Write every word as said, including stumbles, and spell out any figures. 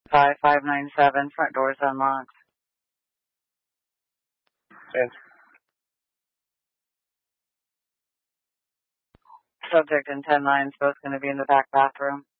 five five nine seven, front door's unlocked. Yes. Subject and ten lines both going to be in the back bathroom.